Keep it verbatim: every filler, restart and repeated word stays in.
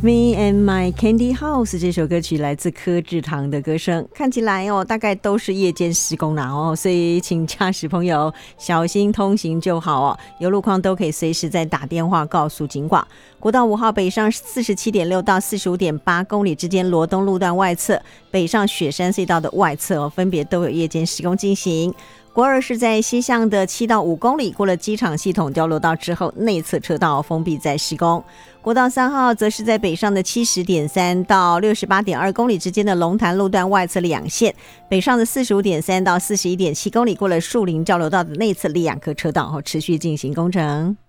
Me and My Candy House 这首歌曲来自柯志堂的歌声，看起来哦，大概都是夜间施工啦哦，所以请驾驶朋友小心通行就好哦。有路况都可以随时再打电话告诉警广。国道五号北上 四十七点六 到 四十五点八 公里之间，罗东路段外侧北上雪山隧道的外侧哦，分别都有夜间施工进行。国二是在西向的七到五公里，过了机场系统交流道之后，内侧车道封闭在施工。国道三号则是在北上的 七十点三 到 六十八点二公里之间的龙潭路段外侧两线，北上的 四十五点三 到 四十一点七公里，过了树林交流道的内侧两个车道持续进行工程。